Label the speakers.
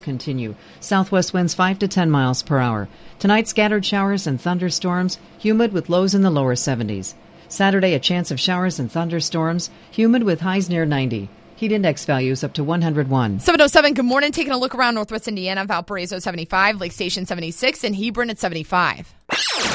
Speaker 1: Continue. Southwest winds 5 to 10 miles per hour. Tonight, scattered showers and thunderstorms, humid with lows in the lower 70s. Saturday, a chance of showers and thunderstorms, humid with highs near 90. Heat index values up to 101.
Speaker 2: 707, good morning. Taking a look around Northwest Indiana, Valparaiso 75, Lake Station 76, and Hebron at 75.